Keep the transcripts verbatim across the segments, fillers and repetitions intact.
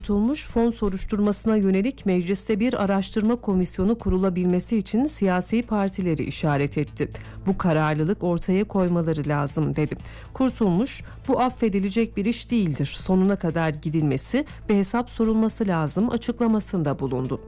Tutulmuş fon soruşturmasına yönelik mecliste bir araştırma komisyonu kurulabilmesi için siyasi partileri işaret etti. Bu kararlılık ortaya koymaları lazım dedi. Kurtulmuş, bu affedilecek bir iş değildir. Sonuna kadar gidilmesi ve hesap sorulması lazım açıklamasında bulundu.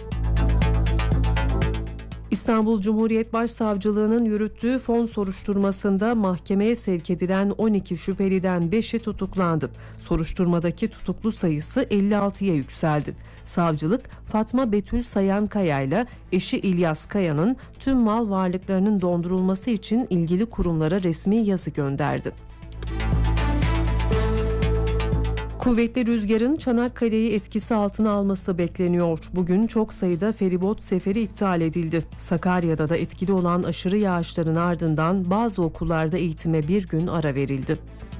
İstanbul Cumhuriyet Başsavcılığı'nın yürüttüğü fon soruşturmasında mahkemeye sevk edilen on iki şüpheliden beşi tutuklandı. Soruşturmadaki tutuklu sayısı elli altıya yükseldi. Savcılık, Fatma Betül Sayan Kaya ile eşi İlyas Kaya'nın tüm mal varlıklarının dondurulması için ilgili kurumlara resmi yazı gönderdi. Kuvvetli rüzgarın Çanakkale'yi etkisi altına alması bekleniyor. Bugün çok sayıda feribot seferi iptal edildi. Sakarya'da da etkili olan aşırı yağışların ardından bazı okullarda eğitime bir gün ara verildi.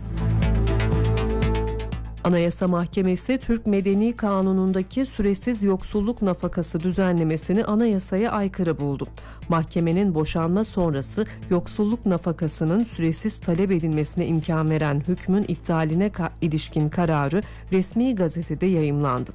Anayasa Mahkemesi, Türk Medeni Kanunu'ndaki süresiz yoksulluk nafakası düzenlemesini anayasaya aykırı buldu. Mahkemenin boşanma sonrası yoksulluk nafakasının süresiz talep edilmesine imkan veren hükmün iptaline ka- ilişkin kararı resmi gazetede yayımlandı.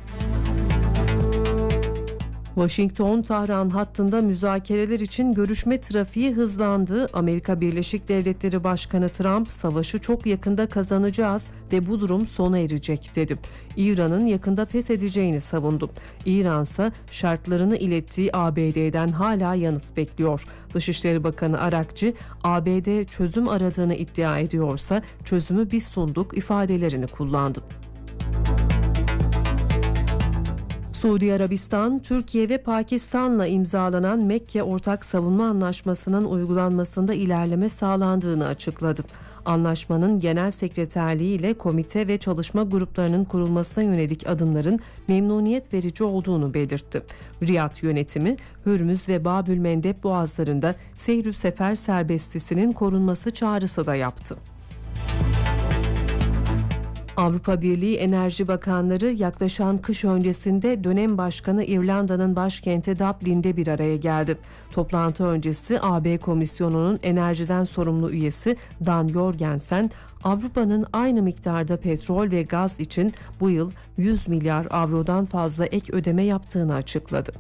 Washington-Tahran hattında müzakereler için görüşme trafiği hızlandı. Amerika Birleşik Devletleri Başkanı Trump, savaşı çok yakında kazanacağız ve bu durum sona erecek dedi. İran'ın yakında pes edeceğini savundu. İran ise şartlarını ilettiği A B D'den hala yanıt bekliyor. Dışişleri Bakanı Arakçı, A B D çözüm aradığını iddia ediyorsa çözümü biz sunduk ifadelerini kullandı. Suudi Arabistan, Türkiye ve Pakistan'la imzalanan Mekke Ortak Savunma Anlaşması'nın uygulanmasında ilerleme sağlandığını açıkladı. Anlaşmanın genel sekreterliği ile komite ve çalışma gruplarının kurulmasına yönelik adımların memnuniyet verici olduğunu belirtti. Riyad yönetimi, Hürmüz ve Babülmendeb boğazlarında seyr-ü sefer serbestisinin korunması çağrısı da yaptı. Avrupa Birliği Enerji Bakanları yaklaşan kış öncesinde dönem başkanı İrlanda'nın başkenti Dublin'de bir araya geldi. Toplantı öncesi A B Komisyonu'nun enerjiden sorumlu üyesi Dan Jorgensen, Avrupa'nın aynı miktarda petrol ve gaz için bu yıl yüz milyar avrodan fazla ek ödeme yaptığını açıkladı.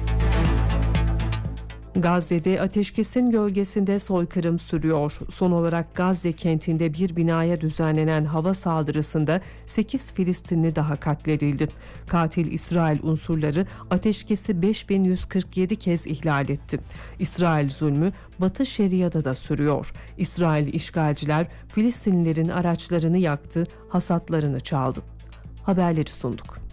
Gazze'de ateşkesin gölgesinde soykırım sürüyor. Son olarak Gazze kentinde bir binaya düzenlenen hava saldırısında sekiz Filistinli daha katledildi. Katil İsrail unsurları ateşkesi beş bin yüz kırk yedi kez ihlal etti. İsrail zulmü Batı Şeria'da da sürüyor. İsrail işgalciler Filistinlilerin araçlarını yaktı, hasatlarını çaldı. Haberleri sunduk.